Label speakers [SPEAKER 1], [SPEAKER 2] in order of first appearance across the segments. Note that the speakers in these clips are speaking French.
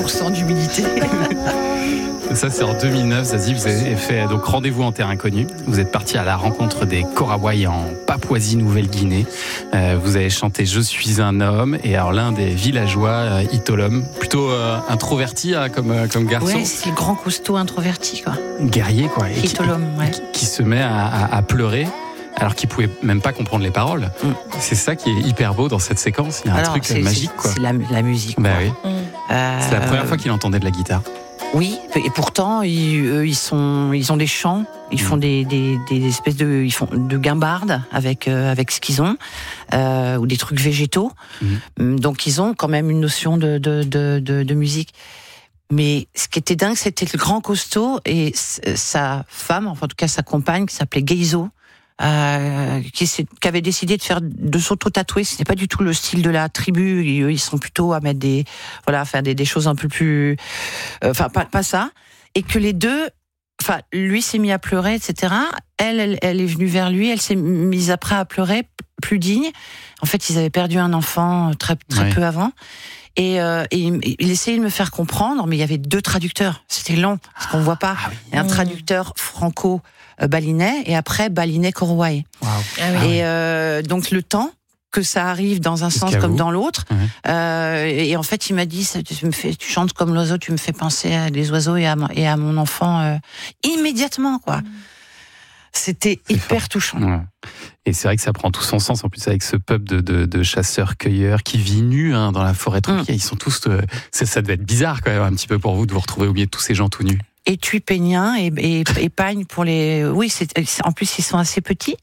[SPEAKER 1] 20% d'humidité.
[SPEAKER 2] Ça, c'est en 2009, Zazie, vous avez fait donc rendez-vous en terre inconnue. Vous êtes parti à la rencontre des Korawai en Papouasie-Nouvelle-Guinée. Vous avez chanté « Je suis un homme » et alors l'un des villageois, Itolom, plutôt introverti comme garçon.
[SPEAKER 1] Ouais, c'est le grand costaud introverti, quoi.
[SPEAKER 2] Guerrier, quoi. Et
[SPEAKER 1] Itolom, ouais.
[SPEAKER 2] Qui se met à pleurer alors qu'il pouvait même pas comprendre les paroles. C'est ça qui est hyper beau dans cette séquence. Il y a un truc magique, quoi.
[SPEAKER 1] C'est la musique,
[SPEAKER 2] bah
[SPEAKER 1] quoi.
[SPEAKER 2] Oui. C'est la première fois qu'il entendait de la guitare.
[SPEAKER 1] Oui, et pourtant ils ont des chants, ils font des espèces ils font de guimbardes avec ce qu'ils ont, ou des trucs végétaux. Donc ils ont quand même une notion de musique. Mais ce qui était dingue, c'était le grand costaud et sa femme, enfin en tout cas sa compagne, qui s'appelait Geizo. Qui avait décidé de s'auto-tatouer. C'était pas du tout le style de la tribu. Ils sont plutôt à mettre faire des choses un peu plus, pas ça. Et que les deux, lui s'est mis à pleurer, etc. Elle est venue vers lui. Elle s'est mise après à pleurer, plus digne. En fait, ils avaient perdu un enfant très peu avant. Et il essayait de me faire comprendre, mais il y avait 2 traducteurs. C'était long, parce qu'on voit pas. Un traducteur franco-balinais et après balinais-korawai. Wow. Et donc le temps que ça arrive dans un sens comme dans l'autre. Et en fait, il m'a dit, tu chantes comme l'oiseau, tu me fais penser à des oiseaux et à mon enfant immédiatement, quoi. C'était hyper touchant. Ouais.
[SPEAKER 2] Et c'est vrai que ça prend tout son sens, en plus, avec ce peuple de chasseurs-cueilleurs qui vit nu dans la forêt tropicale. Ils sont tous... ça devait être bizarre, quand même, un petit peu pour vous, de vous retrouver au milieu de tous ces gens tout nus.
[SPEAKER 1] Et Tuipénien et Pagne pour les... Oui, en plus, ils sont assez petits.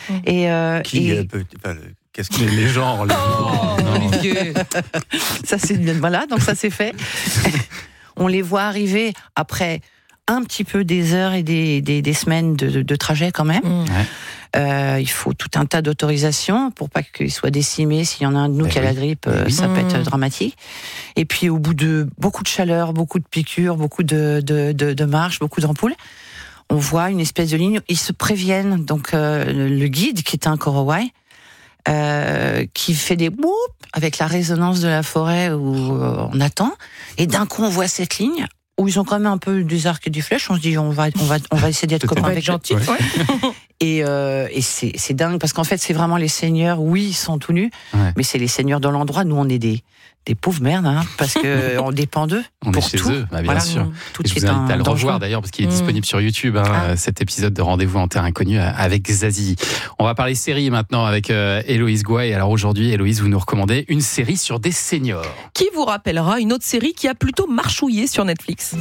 [SPEAKER 2] Qu'est-ce que les genres
[SPEAKER 1] Olivier. Ça, donc ça, c'est fait. On les voit arriver après... un petit peu des heures et des semaines de trajet quand même. Il faut tout un tas d'autorisations pour pas qu'ils soient décimés. S'il y en a un de nous qui a la grippe, ça peut être dramatique. Et puis au bout de beaucoup de chaleur, beaucoup de piqûres, beaucoup de marches, beaucoup d'ampoules, on voit une espèce de ligne. Ils se préviennent. Donc le guide, qui est un Korawai, qui fait des boup avec la résonance de la forêt où on attend. Et d'un coup, on voit cette ligne où ils ont quand même un peu des arcs et des flèches. On se dit, on va essayer d'être copains avec gentil. Et c'est dingue parce qu'en fait, c'est vraiment les seigneurs. Oui, ils sont tout nus, mais c'est les seigneurs dans l'endroit. Nous, on est des pauvres merdes, parce que on dépend d'eux.
[SPEAKER 2] On est chez eux, bien sûr. Je vous invite à le revoir d'ailleurs, parce qu'il est disponible sur YouTube, cet épisode de Rendez-vous en terre inconnue avec Zazie. On va parler série maintenant avec Héloïse Gouaille. Alors aujourd'hui, Héloïse, vous nous recommandez une série sur des seniors.
[SPEAKER 3] Qui vous rappellera une autre série qui a plutôt marchouillé sur Netflix.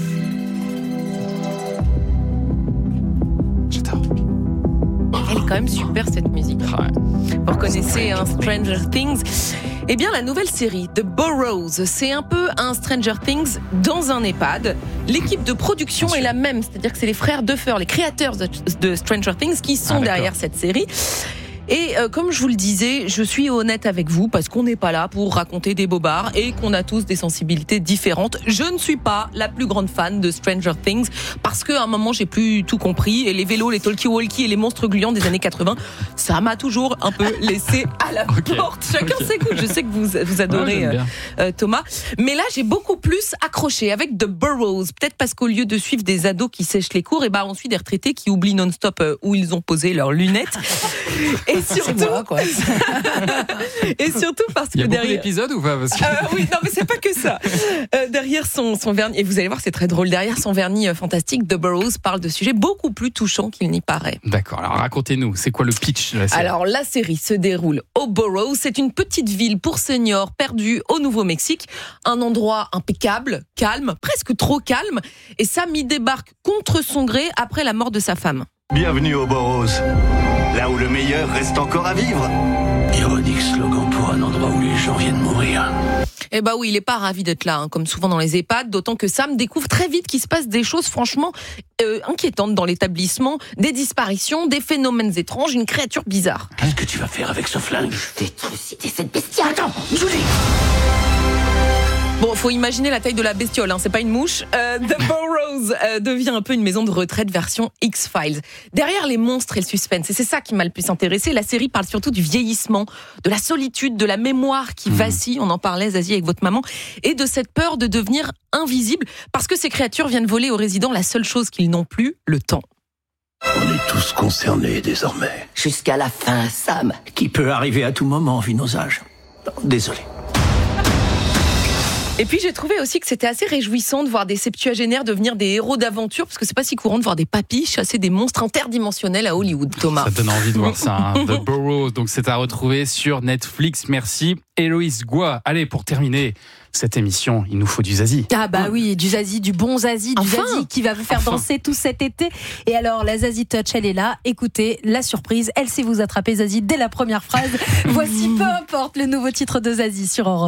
[SPEAKER 2] J'adore.
[SPEAKER 3] Elle est quand même super, cette musique. Vous reconnaissez Stranger Things? Eh bien, la nouvelle série The Burrows, c'est un peu un Stranger Things dans un EHPAD. L'équipe de production est la même, c'est-à-dire que c'est les frères Duffer, les créateurs de Stranger Things, qui sont derrière cette série. Et comme je vous le disais, je suis honnête avec vous parce qu'on n'est pas là pour raconter des bobards et qu'on a tous des sensibilités différentes. Je ne suis pas la plus grande fan de Stranger Things parce qu'à un moment j'ai plus tout compris et les vélos, les talkie-walkie et les monstres gluants des années 80, ça m'a toujours un peu laissé à la porte. Chacun ses goûts. Je sais que vous adorez Thomas, mais là j'ai beaucoup plus accroché avec The Burrows. Peut-être parce qu'au lieu de suivre des ados qui sèchent les cours, on suit des retraités qui oublient non-stop où ils ont posé leurs lunettes. Et surtout, et surtout parce que
[SPEAKER 2] il y a
[SPEAKER 3] derrière
[SPEAKER 2] l'épisode ou pas
[SPEAKER 3] oui, non, mais c'est pas que ça. Derrière son vernis, et vous allez voir, c'est très drôle. Derrière son vernis fantastique, The Burrows parle de sujets beaucoup plus touchants qu'il n'y paraît.
[SPEAKER 2] D'accord. Alors racontez-nous, c'est quoi le pitch de la série ?
[SPEAKER 3] Alors la série se déroule au Burrows. C'est une petite ville pour seniors perdue au Nouveau-Mexique, un endroit impeccable, calme, presque trop calme. Et Sam y débarque contre son gré après la mort de sa femme.
[SPEAKER 4] Bienvenue au Burrows, là où le meilleur reste encore à vivre. Ironique slogan pour un endroit où les gens viennent mourir.
[SPEAKER 3] Eh bah oui, il est pas ravi d'être là, comme souvent dans les EHPAD, d'autant que Sam découvre très vite qu'il se passe des choses franchement inquiétantes dans l'établissement, des disparitions, des phénomènes étranges, une créature bizarre.
[SPEAKER 4] Qu'est-ce que tu vas faire avec ce flingue ? Je vais trucider cette bestiole. Attends, Julie.
[SPEAKER 3] Bon, faut imaginer la taille de la bestiole, hein, c'est pas une mouche. The Burrows devient un peu une maison de retraite version X-Files. Derrière les monstres et le suspense, et c'est ça qui m'a le plus intéressé, la série parle surtout du vieillissement, de la solitude, de la mémoire qui vacille, on en parlait Zazie avec votre maman, et de cette peur de devenir invisible, parce que ces créatures viennent voler aux résidents la seule chose qu'ils n'ont plus, le temps.
[SPEAKER 4] On est tous concernés désormais.
[SPEAKER 5] Jusqu'à la fin, Sam, qui peut arriver à tout moment vu nos âges. Désolé.
[SPEAKER 3] Et puis j'ai trouvé aussi que c'était assez réjouissant de voir des septuagénaires devenir des héros d'aventure, parce que c'est pas si courant de voir des papys chasser des monstres interdimensionnels à Hollywood, Thomas.
[SPEAKER 2] Ça donne envie de voir ça, hein. The Burrows, donc c'est à retrouver sur Netflix. Merci Héloïse Goua. Allez, pour terminer cette émission, il nous faut du Zazie.
[SPEAKER 6] Ah bah oui, du Zazie, du bon Zazie, du Zazie qui va vous faire danser tout cet été. Et alors, la Zazie Touch, elle est là. Écoutez, la surprise, elle sait vous attraper Zazie dès la première phrase. Voici Peu importe, le nouveau titre de Zazie sur Europe.